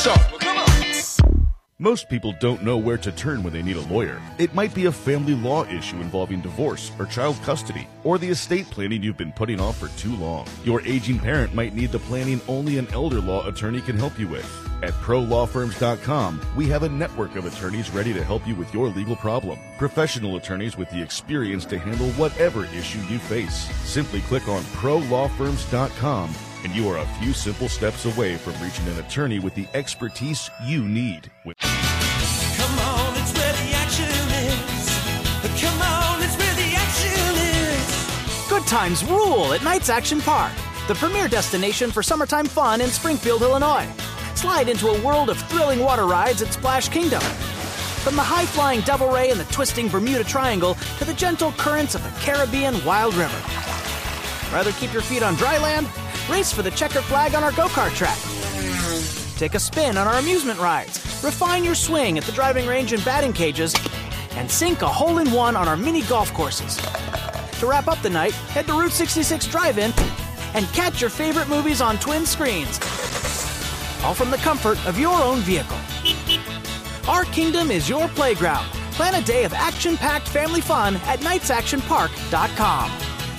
Most people don't know where to turn when they need a lawyer. It might be a family law issue involving divorce or child custody, or the estate planning you've been putting off for too long. Your aging parent might need the planning only an elder law attorney can help you with. At ProLawFirms.com, we have a network of attorneys ready to help you with your legal problem. Professional attorneys with the experience to handle whatever issue you face. Simply click on ProLawFirms.com and you are a few simple steps away from reaching an attorney with the expertise you need. Come on, it's where the action is. Come on, it's where the action is. Good times rule at Knights Action Park, the premier destination for summertime fun in Springfield, Illinois. Slide into a world of thrilling water rides at Splash Kingdom. From the high-flying Devil Ray and the twisting Bermuda Triangle to the gentle currents of the Caribbean Wild River. Rather keep your feet on dry land? Race for the checkered flag on our go-kart track. Take a spin on our amusement rides. Refine your swing at the driving range and batting cages. And sink a hole-in-one on our mini golf courses. To wrap up the night, head to Route 66 Drive-In and catch your favorite movies on twin screens. All from the comfort of your own vehicle. Our kingdom is your playground. Plan a day of action-packed family fun at knightsactionpark.com.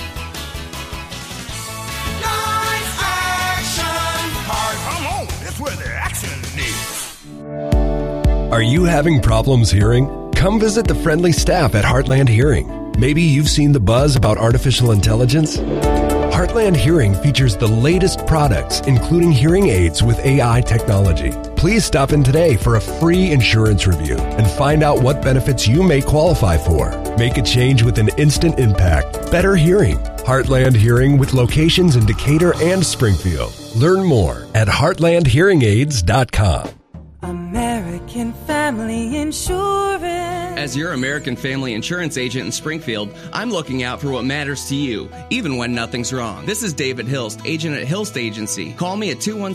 Come on, that's where the action is. Are you having problems hearing? Come visit the friendly staff at Heartland Hearing. Maybe you've seen the buzz about artificial intelligence. Heartland Hearing features the latest products, including hearing aids with AI technology. Please stop in today for a free insurance review and find out what benefits you may qualify for. Make a change with an instant impact. Better hearing. Heartland Hearing with locations in Decatur and Springfield. Learn more at heartlandhearingaids.com. American Family Insurance. As your American Family Insurance agent in Springfield, I'm looking out for what matters to you, even when nothing's wrong. This is David Hilst, agent at Hilst Agency. Call me at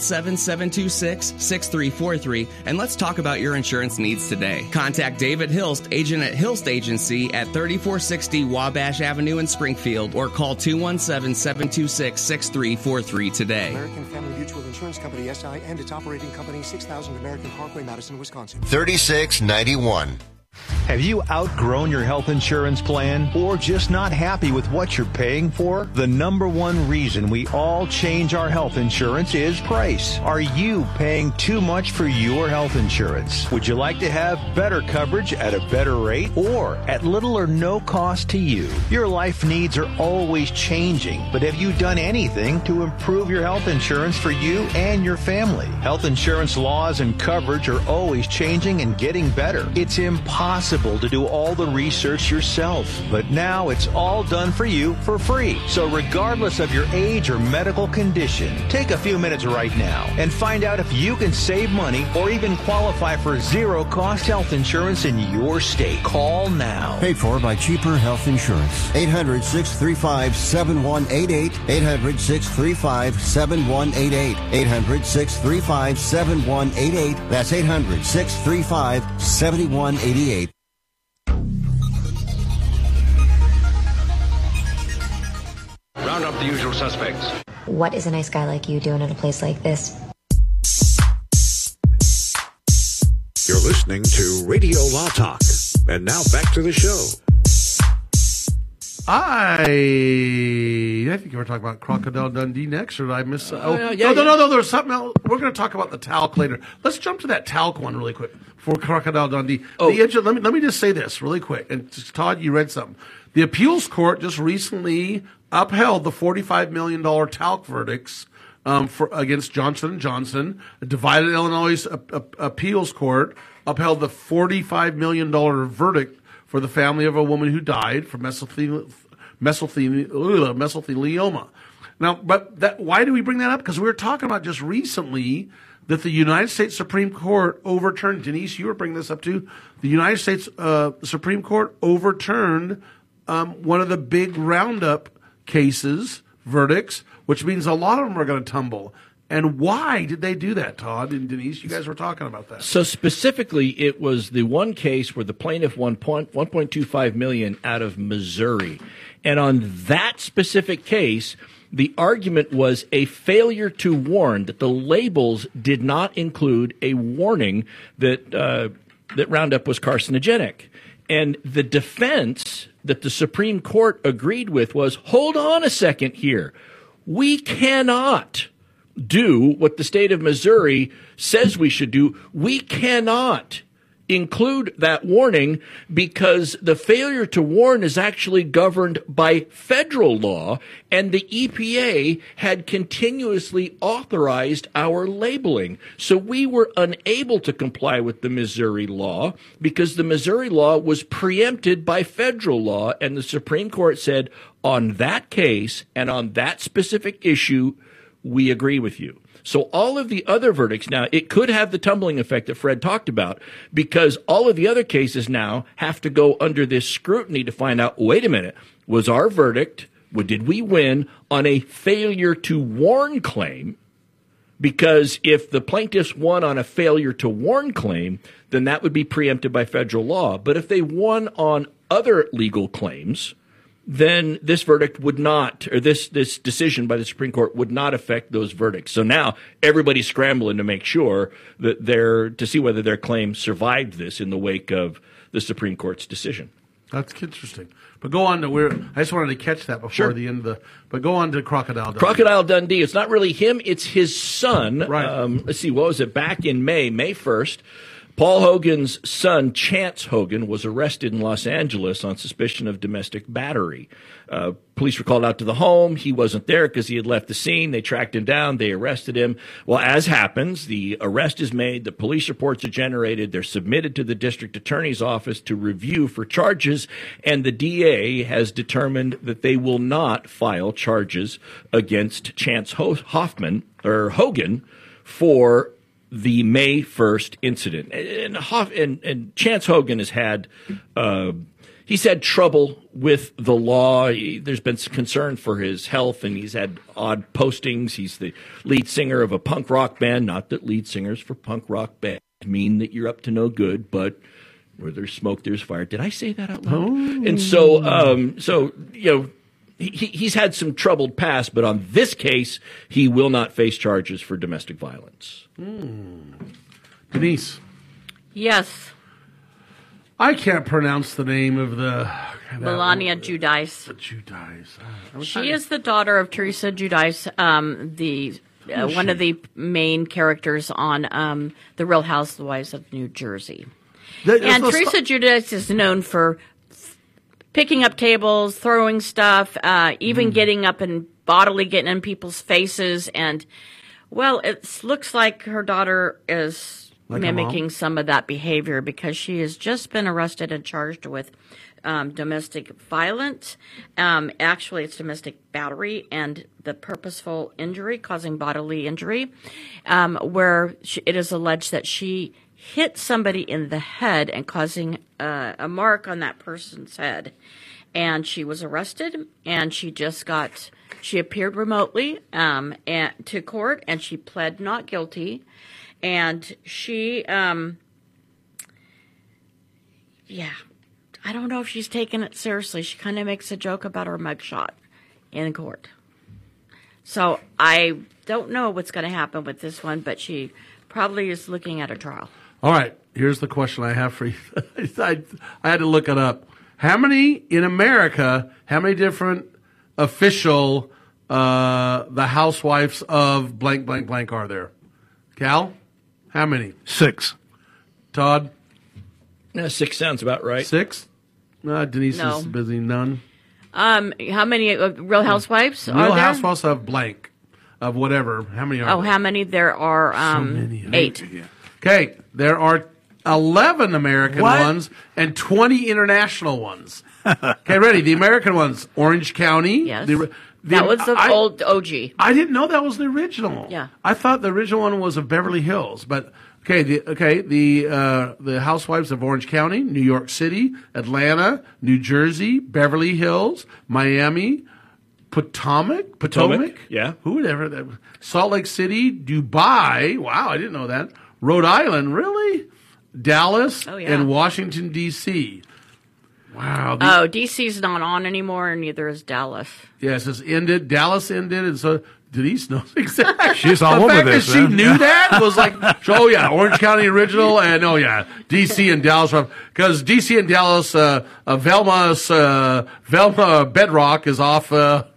217-726-6343, and let's talk about your insurance needs today. Contact David Hilst, agent at Hilst Agency at 3460 Wabash Avenue in Springfield, or call 217-726-6343 today. American Family Mutual Insurance Company, SI, and its operating company, 6000 American Parkway, Madison, Wisconsin. 3691. Have you outgrown your health insurance plan or just not happy with what you're paying for? The number one reason we all change our health insurance is price. Are you paying too much for your health insurance? Would you like to have better coverage at a better rate or at little or no cost to you? Your life needs are always changing, but have you done anything to improve your health insurance for you and your family? Health insurance laws and coverage are always changing and getting better. It's impossible to do all the research yourself, but now it's all done for you for free. So regardless of your age or medical condition, take a few minutes right now and find out if you can save money or even qualify for zero-cost health insurance in your state. Call now. Paid for by Cheaper Health Insurance. 800-635-7188. 800-635-7188. 800-635-7188. That's 800-635-7188. Round up the usual suspects. What is a nice guy like you doing in a place like this? You're listening to Radio Law Talk. And now back to the show. I think you were talking about Crocodile Dundee next, or did I miss? No, there's something else. We're going to talk about the talc later. Let's jump to that talc one really quick for Crocodile Dundee. Let me just say this really quick. And Todd, you read something. The appeals court just recently upheld the $45 million talc verdicts against Johnson & Johnson. A divided Illinois appeals court upheld the $45 million verdict for the family of a woman who died from mesothelioma. Now, but why do we bring that up? Because we were talking about just recently that the United States Supreme Court overturned, Denise, you were bringing this up too, the United States Supreme Court overturned one of the big Roundup cases, verdicts, which means a lot of them are going to tumble. And why did they do that, Todd and Denise? You guys were talking about that. So specifically, it was the one case where the plaintiff won $1.25 million out of Missouri. And on that specific case, The argument was a failure to warn, that the labels did not include a warning that that Roundup was carcinogenic. And the defense that the Supreme Court agreed with was, hold on a second here. We cannot do what the state of Missouri says we should do. We cannot include that warning because the failure to warn is actually governed by federal law, and the EPA had continuously authorized our labeling. So we were unable to comply with the Missouri law because the Missouri law was preempted by federal law, and the Supreme Court said, on that case and on that specific issue, we agree with you. So all of the other verdicts now, it could have the tumbling effect that Fred talked about because all of the other cases now have to go under this scrutiny to find out, wait a minute, was our verdict, did we win on a failure to warn claim? Because if the plaintiffs won on a failure to warn claim, then that would be preempted by federal law. But if they won on other legal claims, then this verdict would not, or this decision by the Supreme Court would not affect those verdicts. So now everybody's scrambling to make sure that to see whether their claim survived this in the wake of the Supreme Court's decision. That's interesting. But go on to I just wanted to catch that before the end of the. But go on to Crocodile Dundee. Crocodile Dundee. It's not really him. It's his son. Right. Let's see. What was it? Back in May 1st. Paul Hogan's son, Chance Hogan, was arrested in Los Angeles on suspicion of domestic battery. Police were called out to the home. He wasn't there because he had left the scene. They tracked him down. They arrested him. Well, as happens, the arrest is made. The police reports are generated. They're submitted to the district attorney's office to review for charges. And the DA has determined that they will not file charges against Chance Hogan for the May 1st incident. And Chance Hogan has had he's had trouble with the law. There's been some concern for his health, and he's had odd postings. He's the lead singer of a punk rock band. Not that lead singers for punk rock bands mean that you're up to no good, but where there's smoke, there's fire. Did I say that out loud? Oh. And so you know, he's had some troubled past, but on this case, he will not face charges for domestic violence. Denise. Yes. I can't pronounce the name of the... Melania Giudice. Giudice. She is the daughter of Teresa Giudice, one of the main characters on The Real Housewives of New Jersey. And Teresa Giudice is known for picking up tables, throwing stuff, even getting up and bodily getting in people's faces. And, well, it looks like her daughter is mimicking some of that behavior because she has just been arrested and charged with domestic violence. Actually, it's domestic battery and the purposeful injury, causing bodily injury, where it is alleged that she hit somebody in the head and causing a mark on that person's head. And she was arrested, and she appeared remotely to court, and she pled not guilty. And she, I don't know if she's taking it seriously. She kind of makes a joke about her mugshot in court. So I don't know what's going to happen with this one, but she probably is looking at a trial. All right, here's the question I have for you. I had to look it up. How many different official the housewives of blank, blank, blank are there? Cal? How many? 6. Todd? 6 sounds about right. 6? Denise is busy. None. How many Real Housewives are there? Real Housewives of blank, of whatever. How many are there? How many? There are so many. 8. Okay, there are 11 American ones and 20 international ones. Okay, ready? The American ones, Orange County. Yes. That was the old OG. I didn't know that was the original. Yeah. I thought the original one was of Beverly Hills, but the Housewives of Orange County, New York City, Atlanta, New Jersey, Beverly Hills, Miami, Potomac. Yeah. Who would ever? Salt Lake City, Dubai. Wow, I didn't know that. Rhode Island, really? Dallas and Washington D.C. Wow. DC's not on anymore, and neither is Dallas. Yeah, it says ended. Dallas ended, and so Denise knows exactly. She's all over this. The fact that she knew that was like, oh yeah, Orange County original, and oh yeah, DC and Dallas. Because DC and Dallas, Velma Bedrock is off. And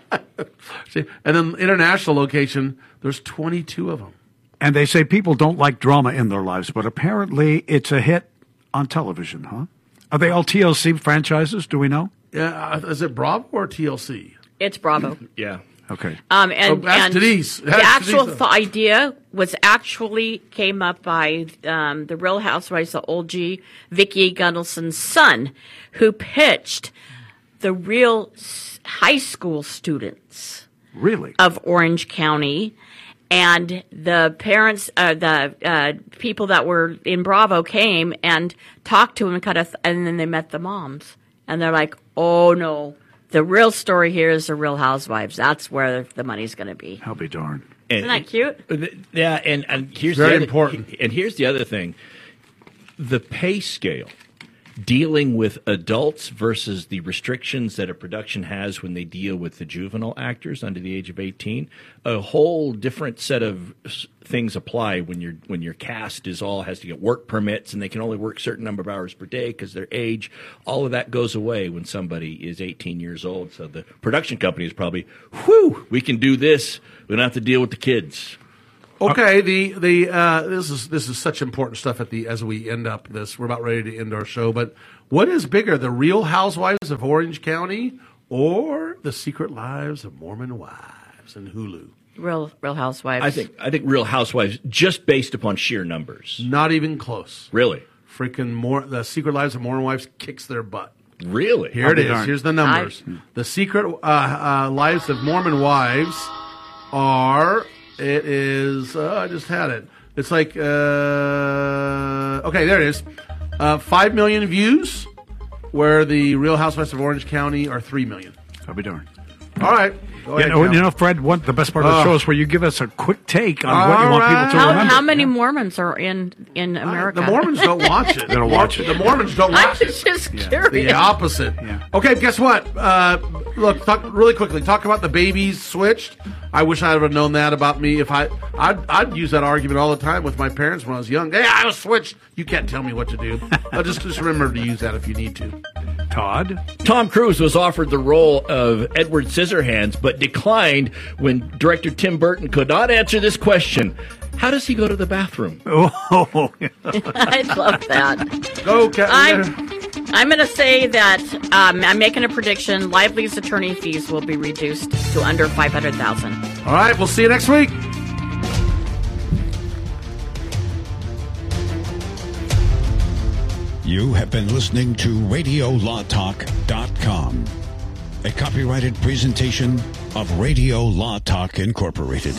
then international location, there's 22 of them. And they say people don't like drama in their lives, but apparently it's a hit on television, huh? Are they all TLC franchises? Do we know? Yeah, is it Bravo or TLC? It's Bravo. Yeah. Okay. And Denise. The actual idea was actually came up by the Real Housewives of OG, Vicki Gunvalson's son, who pitched the real high school students. Really? Of Orange County. And the parents, the people that were in Bravo came and talked to him and then they met the moms. And they're like, oh no. The real story here is the Real Housewives. That's where the money's going to be. I'll be darned. Isn't that cute? Yeah, and here's very the important. And here's the other thing: the pay scale, dealing with adults versus the restrictions that a production has when they deal with the juvenile actors under the age of 18. A whole different set of things apply when your cast has to get work permits and they can only work a certain number of hours per day because their age. All of that goes away when somebody is 18 years old. So the production company is probably, we can do this. We don't have to deal with the kids. Okay, this is such important stuff as we end up this. We're about ready to end our show, but what is bigger, the Real Housewives of Orange County or the Secret Lives of Mormon Wives and Hulu? Real Housewives. I think Real Housewives, just based upon sheer numbers. Not even close. Really? Freaking the Secret Lives of Mormon Wives kicks their butt. Really? Here it is. Here's the numbers. The Secret Lives of Mormon Wives are. It is. I just had it. It's like. Okay, there it is. 5 million views, where the Real Housewives of Orange County are 3 million. I'll be darned. All right. Fred, the best part of the show is where you give us a quick take on what you want people to remember. How many Mormons are in America? The Mormons don't watch it. They don't watch it. The Mormons don't watch it. I was just curious. The opposite. Yeah. Okay, guess what? Look, really quickly. Talk about the babies switched. I wish I would have known that about me. If I'd use that argument all the time with my parents when I was young. Hey, I was switched. You can't tell me what to do. Just remember to use that if you need to. Todd? Tom Cruise was offered the role of Edward Scissorhands, but declined when director Tim Burton could not answer this question. How does he go to the bathroom? Oh, I love that. Go, Captain. I'm going to say that I'm making a prediction. Lively's attorney fees will be reduced to under $500,000. All right, we'll see you next week. You have been listening to RadioLawTalk.com, a copyrighted presentation of Radio Law Talk Incorporated.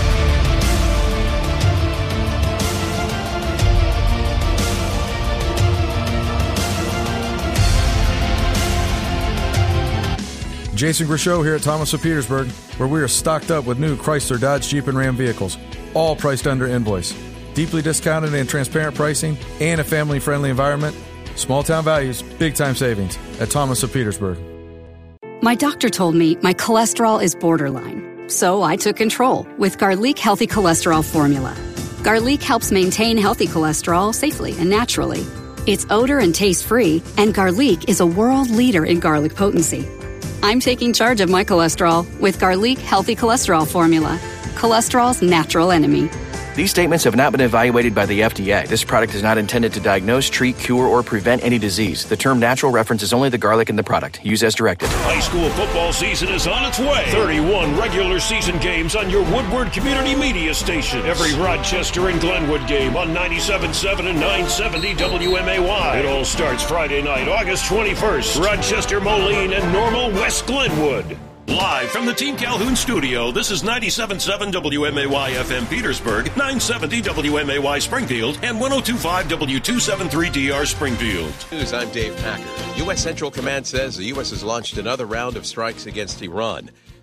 Jason Grishow here at Thomas of Petersburg, where we are stocked up with new Chrysler, Dodge, Jeep, and Ram vehicles, all priced under invoice. Deeply discounted and transparent pricing and a family-friendly environment. Small town values, big time savings at Thomas of Petersburg. My doctor told me my cholesterol is borderline, so I took control with Garlic Healthy Cholesterol Formula. Garlic helps maintain healthy cholesterol safely and naturally. It's odor and taste-free, and Garlic is a world leader in garlic potency. I'm taking charge of my cholesterol with Garlic Healthy Cholesterol Formula, cholesterol's natural enemy. These statements have not been evaluated by the FDA. This product is not intended to diagnose, treat, cure, or prevent any disease. The term natural references only the garlic in the product. Use as directed. High school football season is on its way. 31 regular season games on your Woodward Community Media station. Every Rochester and Glenwood game on 97.7 and 970 WMAY. It all starts Friday night, August 21st. Rochester, Moline, and Normal West Glenwood. Live from the Team Calhoun studio, this is 97.7 WMAY FM Petersburg, 970 WMAY Springfield, and 102.5 W273DR Springfield. News, I'm Dave Packer. U.S. Central Command says the U.S. has launched another round of strikes against Iran.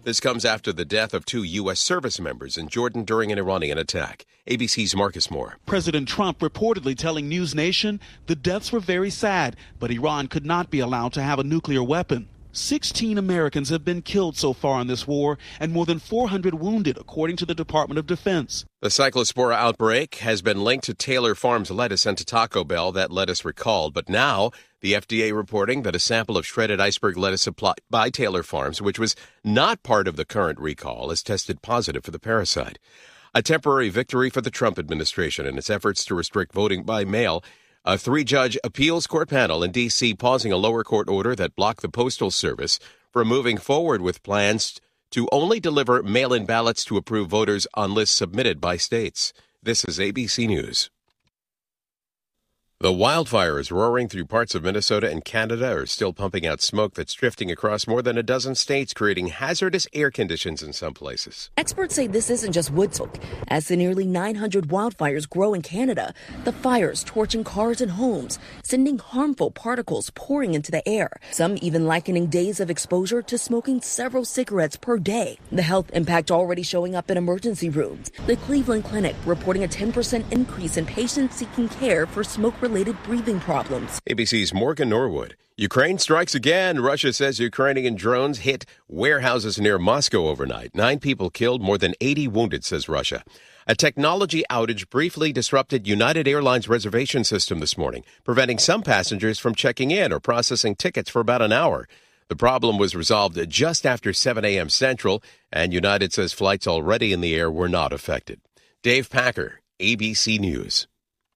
This comes after the death of 2 U.S. service members in Jordan during an Iranian attack. ABC's Marcus Moore. President Trump reportedly telling News Nation the deaths were very sad, but Iran could not be allowed to have a nuclear weapon. 16 Americans have been killed so far in this war and more than 400 wounded, according to the Department of Defense. The Cyclospora outbreak has been linked to Taylor Farms lettuce and to Taco Bell. That lettuce recalled. But now the FDA reporting that a sample of shredded iceberg lettuce supplied by Taylor Farms, which was not part of the current recall, is tested positive for the parasite. A temporary victory for the Trump administration in its efforts to restrict voting by mail. A 3-judge appeals court panel in D.C. pausing a lower court order that blocked the Postal Service from moving forward with plans to only deliver mail-in ballots to approve voters on lists submitted by states. This is ABC News. The wildfires roaring through parts of Minnesota and Canada are still pumping out smoke that's drifting across more than a dozen states, creating hazardous air conditions in some places. Experts say this isn't just wood smoke. As the nearly 900 wildfires grow in Canada, the fires torching cars and homes, sending harmful particles pouring into the air. Some even likening days of exposure to smoking several cigarettes per day. The health impact already showing up in emergency rooms. The Cleveland Clinic reporting a 10% increase in patients seeking care for smoke-related breathing problems. ABC's Morgan Norwood. Ukraine strikes again. Russia says Ukrainian drones hit warehouses near Moscow overnight. 9 people killed, more than 80 wounded, says Russia. A technology outage briefly disrupted United Airlines reservation system this morning, preventing some passengers from checking in or processing tickets for about an hour. The problem was resolved just after 7 a.m. Central, and United says flights already in the air were not affected. Dave Packer, ABC News.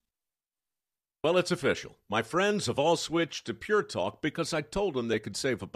Well, it's official. My friends have all switched to Pure Talk because I told them they could save about